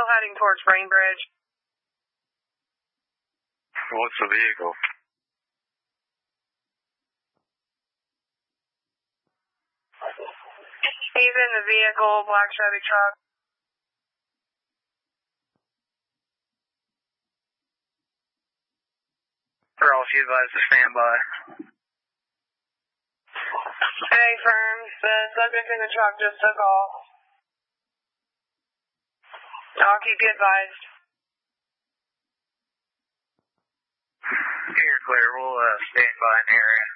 heading towards Rainbridge. What's the vehicle? He's in the vehicle, black Chevy truck. Ross, you advised to stand by. Hey, firm. The subject in the truck just took off. I'll keep you advised. You're clear. We'll stand by in the area.